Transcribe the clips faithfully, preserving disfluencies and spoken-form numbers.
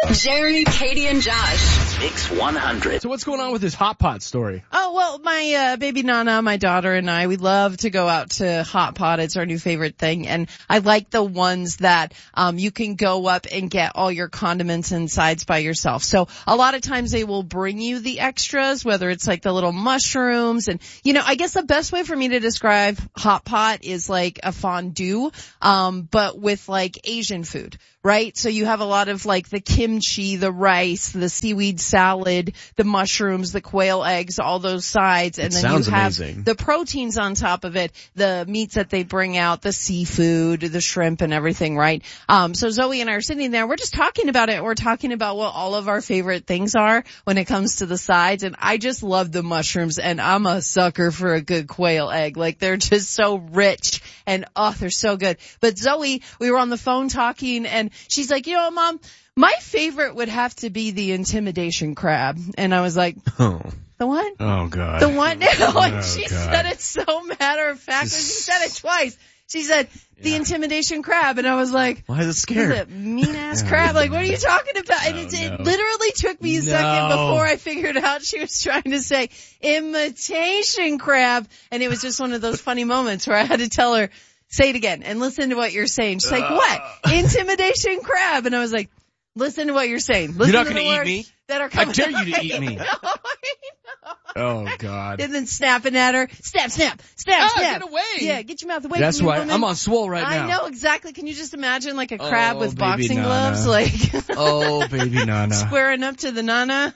Jeremy, Katie, and Josh. Mix one hundred. So what's going on with this hot pot story? Oh, well, my uh, baby Nana, my daughter, and I, we love to go out to Hot Pot. It's our new favorite thing. And I like the ones that um you can go up and get all your condiments and sides by yourself. So a lot of times they will bring you the extras, whether it's like the little mushrooms. And, you know, I guess the best way for me to describe Hot Pot is like a fondue, um, but with like Asian food, right? So you have a lot of like the kimchi, the rice, the seaweed salad, the mushrooms, the quail eggs, all those sides. And It then sounds you have amazing. the proteins on top of it, the meats that they bring out, the seafood, the shrimp and everything, right? Um, so Zoe and I are sitting there. We're just talking about it. We're talking about what all of our favorite things are when it comes to the sides. And I just love the mushrooms, and I'm a sucker for a good quail egg. Like, they're just so rich and, oh, they're so good. But Zoe, we were on the phone talking, and she's like, you know, Mom, my favorite would have to be the intimidation crab. And I was like, Oh. the what? Oh, God. The one? No, and Oh, she God. said it so matter of fact. She said it twice. She said, the Yeah. intimidation crab. And I was like, Why is it is scared? it mean ass crab? Like, what are you talking about? And Oh, it, it no. literally took me a No. second before I figured out she was trying to say imitation crab. And it was just one of those funny moments where I had to tell her, say it again and listen to what you're saying. She's like, what? Intimidation crab. And I was like, listen to what you're saying. Listen You're not to gonna the eat words me? that are I coming dare you to out. eat me. I know, I know. Oh, God. And then snapping at her. Snap, snap, snap, Ah, snap. get away. Yeah, get your mouth away That's from me, why woman. I'm on swole right now. I know, exactly. Can you just imagine like a crab Oh, with baby boxing Nana. gloves, like Oh, baby Nana. squaring up to the Nana?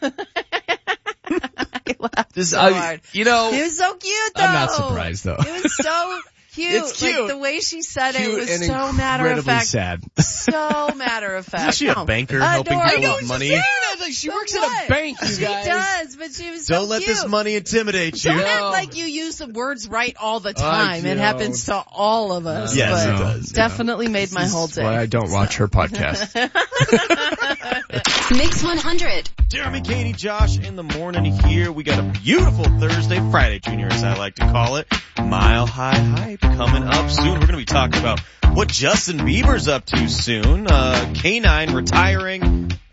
I laughed This, so I, hard. you know, It was so cute, though. I'm not surprised, though. It was so cute. It's cute. Like, the way she said it cute was and so matter of incredibly fact. sad. So matter of fact. Isn't she a No. banker helping Adorable. people I know with what money? you're saying. Like, she So works what? at a bank, you She guys. does, but she was so Don't let cute. this money intimidate you. Don't act No. like you use the words right all the time. It don't. happens to all of us. Yes, but it does. Definitely made my whole day. Why I don't watch her podcast. Mix one hundred. Jeremy, Katie, Josh in the morning here. We got a beautiful Thursday, Friday Junior as I like to call it. Mile High Hype coming up soon. We're going to be talking about what Justin Bieber's up to soon. Uh, K nine retiring.